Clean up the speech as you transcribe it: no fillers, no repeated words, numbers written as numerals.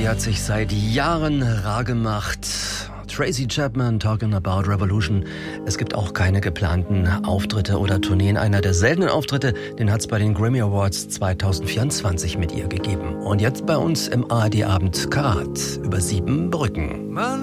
die hat sich seit Jahren rar gemacht. Tracy Chapman, Talking About Revolution. Es gibt auch keine geplanten Auftritte oder Tourneen. Einer der seltenen Auftritte, den hat es bei den Grammy Awards 2024 mit ihr gegeben. Und jetzt bei uns im ARD-Abend Karat über 7 Brücken.